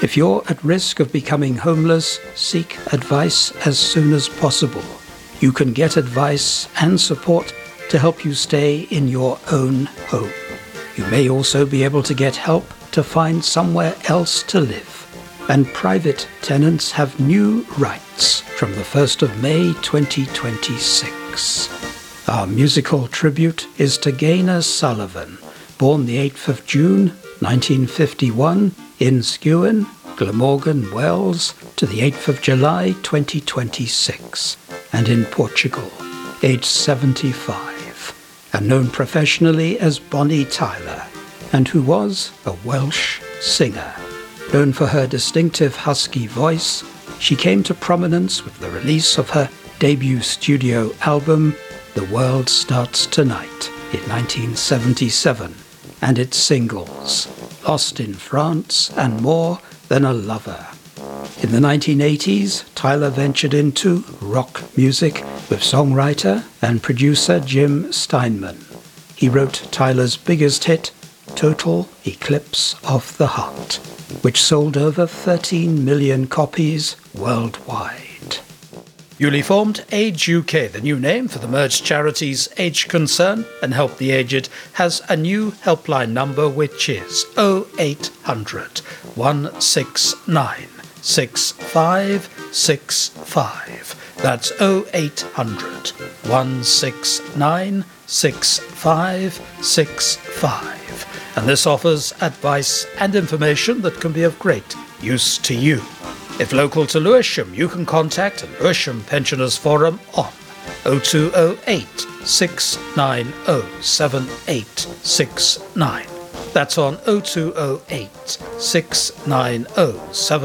If you're at risk of becoming homeless, seek advice as soon as possible. You can get advice and support to help you stay in your own home. You may also be able to get help to find somewhere else to live. And private tenants have new rights from the 1st of May 2026. Our musical tribute is to Gaynor Sullivan, born the 8th of June 1951 in Skewen, Glamorgan, Wales, to the 8th of July 2026, and in Portugal, aged 75, and known professionally as Bonnie Tyler, and who was a Welsh singer. Known for her distinctive husky voice, she came to prominence with the release of her debut studio album, The World Starts Tonight, in 1977, and its singles, Lost in France and More Than a Lover. In the 1980s, Tyler ventured into rock music with songwriter and producer Jim Steinman. He wrote Tyler's biggest hit, Total Eclipse of the Heart, which sold over 13 million copies worldwide. Newly formed Age UK, the new name for the merged charities Age Concern and Help the Aged, has a new helpline number which is 0800 169 6565. That's 0800 169 6565. And this offers advice and information that can be of great use to you. If local to Lewisham, you can contact the Lewisham Pensioners Forum on 0208 690 7869. That's on 0208 690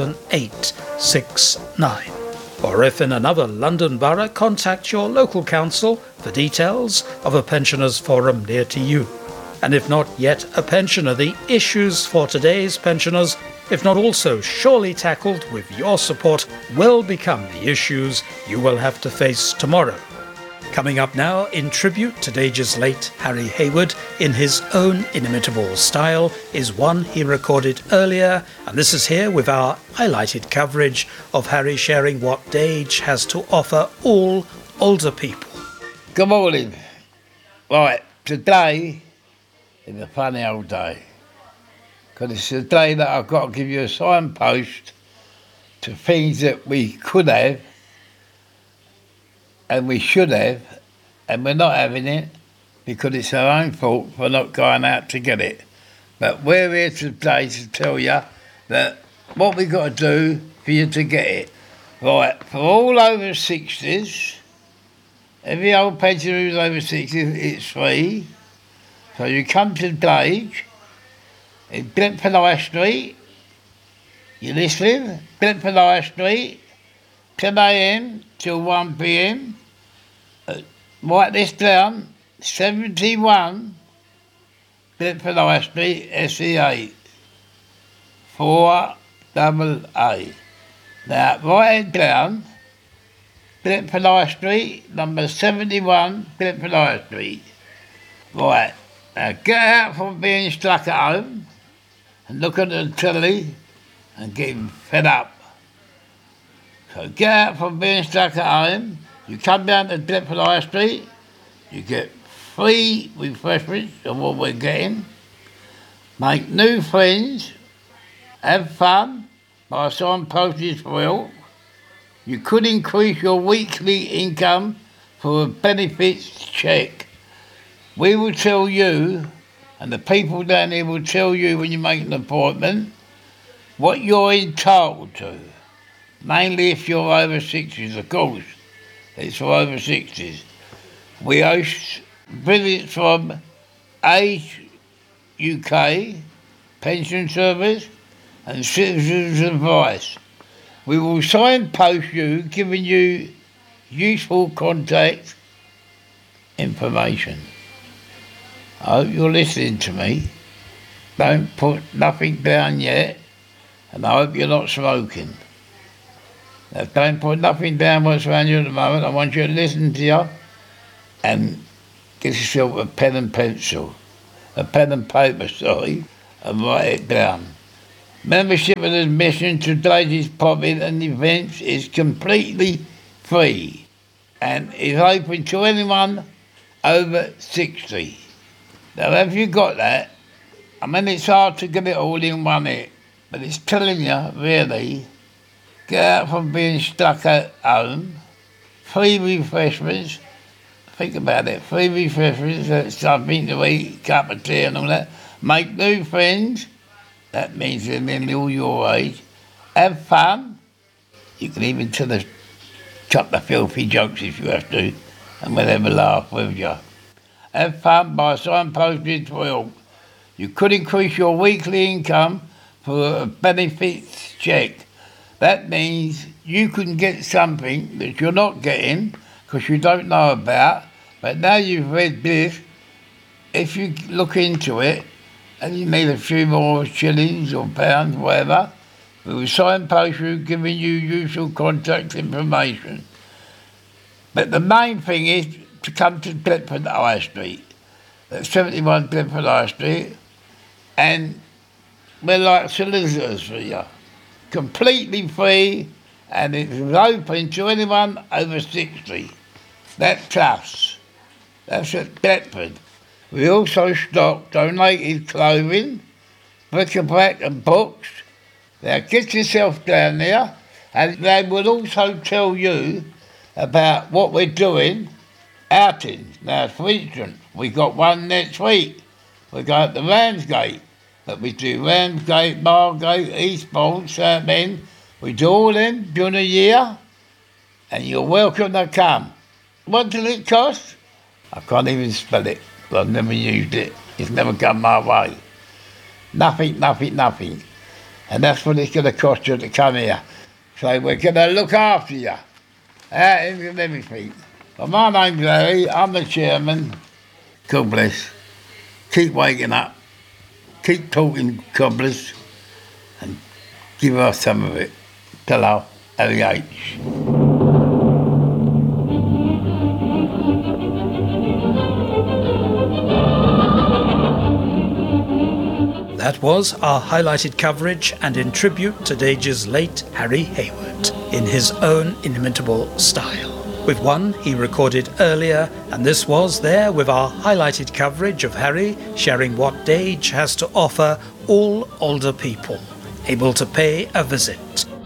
7869. Or if in another London borough, contact your local council for details of a Pensioners Forum near to you. And if not yet a pensioner, the issues for today's pensioners, if not also surely tackled with your support, will become the issues you will have to face tomorrow. Coming up now, in tribute to Dage's late Harry Hayward, in his own inimitable style, is one he recorded earlier, and this is here with our highlighted coverage of Harry sharing what Dage has to offer all older people. Good morning. Right, today is a funny old day, because it's a day that I've got to give you a signpost to things that we could have and we should have, and we're not having it because it's our own fault for not going out to get it. But we're here today to tell you that what we've got to do for you to get it. Right, for all over 60s, every old pensioner who's over 60, it's free. So you come to Dage in Brentford High Street. You listening? Brentford High Street, 10 a.m. till 1 p.m. Write this down, 71 Brentford High Street, SE8, 4AA. Now, write it down, Brentford High Street, number 71 Brentford High Street. Right, now get out from being stuck at home and look at the telly and getting fed up. So get out from being stuck at home, you come down to Brentford High Street, you get free refreshments of what we're getting, make new friends, have fun, buy some postage for help. You could increase your weekly income for a benefits check. We will tell you, and the people down here will tell you when you make an appointment, what you're entitled to. Mainly if you're over 60s, of course. It's for over 60s. We host visits from Age UK, Pension Service, and Citizens Advice. We will signpost you, giving you useful contact information. I hope you're listening to me. Don't put nothing down yet, and I hope you're not smoking. Now, don't put nothing down what's around you at the moment. I want you to listen to you and get yourself a pen and pencil, a pen and paper, sorry, and write it down. Membership and admission to today's pub-in and events is completely free and is open to anyone over 60. Now, have you got that? I mean, it's hard to get it all in one hit, but it's telling you, really, get out from being stuck at home, free refreshments, think about it, free refreshments, that's something to eat, cup of tea and all that, make new friends, that means they're nearly all your age, have fun, you can even tell a couple of filthy jokes if you have to, and we'll have a laugh with you. Have fun by signposted thrill. You could increase your weekly income for a benefits check. That means you can get something that you're not getting because you don't know about, but now you've read this, if you look into it and you need a few more shillings or pounds, whatever, we will signpost you giving you useful contact information. But the main thing is to come to Deptford High Street. That's 71 Deptford High Street. And we're like solicitors for you. Completely free, and it's open to anyone over 60. That's us. That's at Deptford. We also stock donated clothing, bric-a-brac and books. Now get yourself down there, and they will also tell you about what we're doing, outings. Now, for instance, we got one next week. We're going to Ramsgate, but we do Ramsgate, Margate, Eastbourne, Southend. We do all them during the year, and you're welcome to come. What does it cost? I can't even spell it, but I've never used it. It's never come my way. Nothing. And that's what it's going to cost you to come here. So we're going to look after you. And everything. Well, my name's Larry, I'm the chairman. God bless. Keep waking up. Keep talking cobblers. And give us some of it. Hello, Harry H. That was our highlighted coverage, and in tribute to Dage's late Harry Hayward, in his own inimitable style. With one he recorded earlier, and this was there with our highlighted coverage of Harry sharing what Dage has to offer all older people able to pay a visit.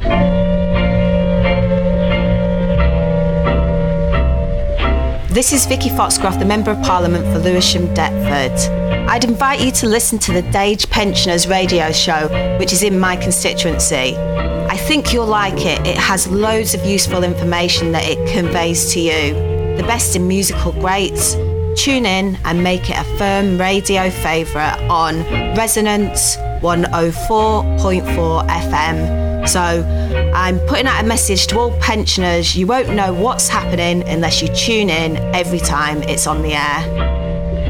This is Vicky Foxcroft, the Member of Parliament for Lewisham Deptford. I'd invite you to listen to the Dage Pensioners radio show, which is in my constituency. I think you'll like it. It has loads of useful information that it conveys to you. The best in musical greats. Tune in and make it a firm radio favourite on Resonance 104.4 FM. So I'm putting out a message to all pensioners. You won't know what's happening unless you tune in every time it's on the air.